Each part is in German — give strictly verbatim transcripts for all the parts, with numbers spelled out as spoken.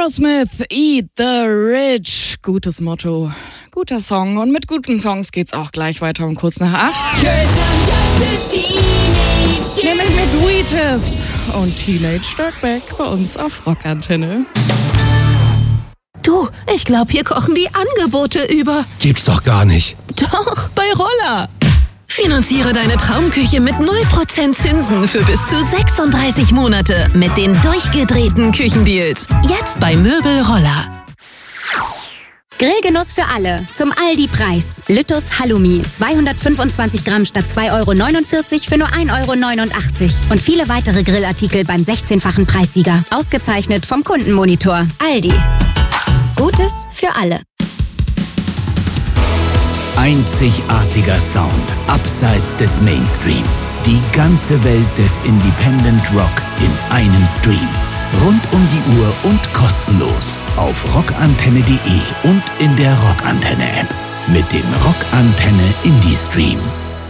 Aerosmith, Eat the Rich. Gutes Motto, guter Song. Und mit guten Songs geht's auch gleich weiter um kurz nach acht. Nämlich mit Wheatus und Teenage Dirtbag bei uns auf Rockantenne. Du, ich glaube, hier kochen die Angebote über. Gibt's doch gar nicht. Doch, bei Roller. Finanziere deine Traumküche mit null Prozent Zinsen für bis zu sechsunddreißig Monate mit den durchgedrehten Küchendeals. Jetzt bei Möbel Roller. Grillgenuss für alle. Zum Aldi-Preis. Lüttus Halloumi. zweihundertfünfundzwanzig Gramm statt zwei Euro neunundvierzig für nur ein Euro neunundachtzig. Und viele weitere Grillartikel beim sechzehnfachen Preissieger. Ausgezeichnet vom Kundenmonitor. Aldi. Gutes für alle. Einzigartiger Sound, abseits des Mainstream. Die ganze Welt des Independent Rock in einem Stream. Rund um die Uhr und kostenlos auf rockantenne punkt de und in der Rockantenne-App mit dem Rockantenne Indie-Stream.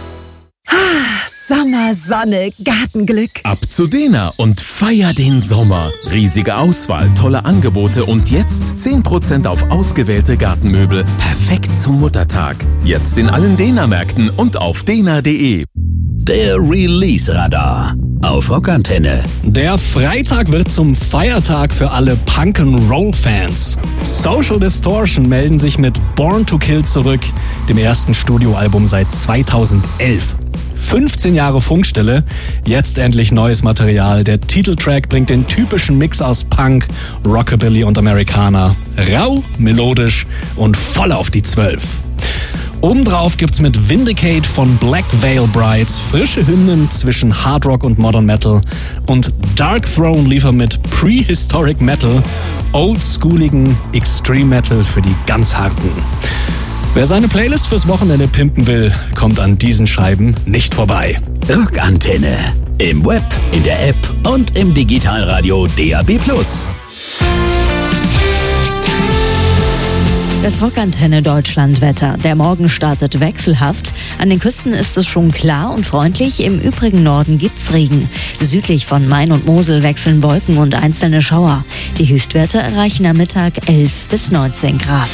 Sommer, Sonne, Gartenglück. Ab zu Dena und feier den Sommer. Riesige Auswahl, tolle Angebote und jetzt zehn Prozent auf ausgewählte Gartenmöbel. Perfekt zum Muttertag. Jetzt in allen Dena-Märkten und auf dena punkt de. Der Release-Radar auf Rockantenne. Der Freitag wird zum Feiertag für alle Punk-and-Roll-Fans. Social Distortion melden sich mit Born to Kill zurück, dem ersten Studioalbum seit zweitausendelf. fünfzehn Jahre Funkstille, jetzt endlich neues Material. Der Titeltrack bringt den typischen Mix aus Punk, Rockabilly und Americana. Rau, melodisch und voll auf die Zwölf. Obendrauf gibt's mit Vindicate von Black Veil Brides frische Hymnen zwischen Hard Rock und Modern Metal und Dark Throne liefert mit Prehistoric Metal oldschooligen Extreme Metal für die ganz Harten. Wer seine Playlist fürs Wochenende pimpen will, kommt an diesen Scheiben nicht vorbei. Rockantenne. Im Web, in der App und im Digitalradio D A B plus. Das Rockantenne Deutschlandwetter. Der Morgen startet wechselhaft. An den Küsten ist es schon klar und freundlich. Im übrigen Norden gibt's Regen. Südlich von Main und Mosel wechseln Wolken und einzelne Schauer. Die Höchstwerte erreichen am Mittag elf bis neunzehn Grad.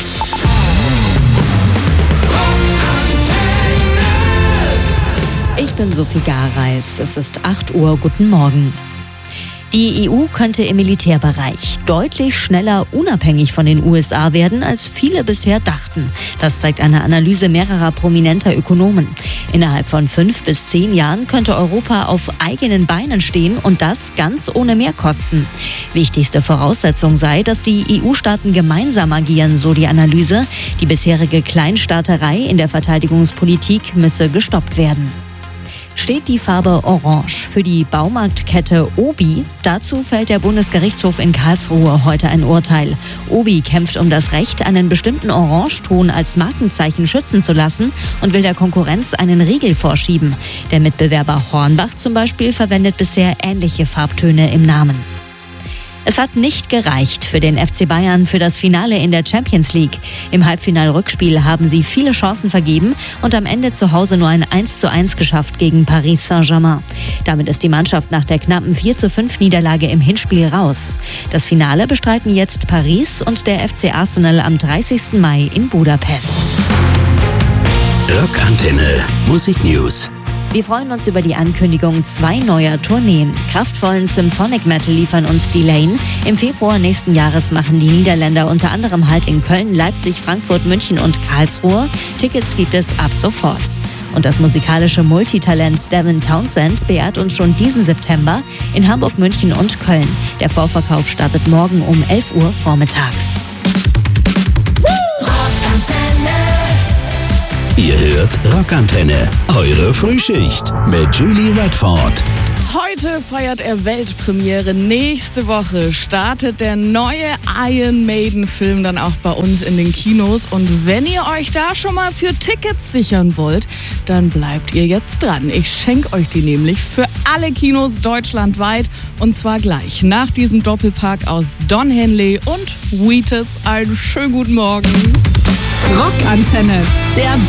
Ich bin Sophie Gareis. Es ist acht Uhr. Guten Morgen. Die E U könnte im Militärbereich deutlich schneller unabhängig von den U S A werden, als viele bisher dachten. Das zeigt eine Analyse mehrerer prominenter Ökonomen. Innerhalb von fünf bis zehn Jahren könnte Europa auf eigenen Beinen stehen und das ganz ohne Mehrkosten. Wichtigste Voraussetzung sei, dass die E U-Staaten gemeinsam agieren, so die Analyse. Die bisherige Kleinstaaterei in der Verteidigungspolitik müsse gestoppt werden. Steht die Farbe Orange für die Baumarktkette Obi? Dazu fällt der Bundesgerichtshof in Karlsruhe heute ein Urteil. Obi kämpft um das Recht, einen bestimmten Orangeton als Markenzeichen schützen zu lassen und will der Konkurrenz einen Riegel vorschieben. Der Mitbewerber Hornbach zum Beispiel verwendet bisher ähnliche Farbtöne im Namen. Es hat nicht gereicht für den F C Bayern für das Finale in der Champions League. Im Halbfinal-Rückspiel haben sie viele Chancen vergeben und am Ende zu Hause nur ein eins zu eins geschafft gegen Paris Saint-Germain. Damit ist die Mannschaft nach der knappen vier zu fünf Niederlage im Hinspiel raus. Das Finale bestreiten jetzt Paris und der F C Arsenal am dreißigsten Mai in Budapest. Rockantenne Musik News. Wir freuen uns über die Ankündigung zwei neuer Tourneen. Kraftvollen Symphonic Metal liefern uns die Lane. Im Februar nächsten Jahres machen die Niederländer unter anderem Halt in Köln, Leipzig, Frankfurt, München und Karlsruhe. Tickets gibt es ab sofort. Und das musikalische Multitalent Devin Townsend beehrt uns schon diesen September in Hamburg, München und Köln. Der Vorverkauf startet morgen um elf Uhr vormittags. Ihr hört Rockantenne, eure Frühschicht mit Julie Redford. Heute feiert er Weltpremiere. Nächste Woche startet der neue Iron Maiden-Film dann auch bei uns in den Kinos. Und wenn ihr euch da schon mal für Tickets sichern wollt, dann bleibt ihr jetzt dran. Ich schenke euch die nämlich für alle Kinos deutschlandweit. Und zwar gleich nach diesem Doppelpack aus Don Henley und Wheatus. Einen schönen guten Morgen. Rockantenne, der